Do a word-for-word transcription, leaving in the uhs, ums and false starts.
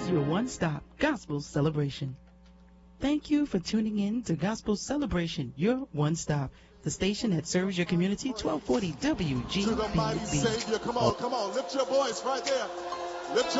is your one-stop gospel celebration. Thank you for tuning in to Gospel Celebration, your one-stop, the station that serves your community, twelve forty W G B B. To the mighty Savior. Come on, come on. Lift your voice right there. Lift your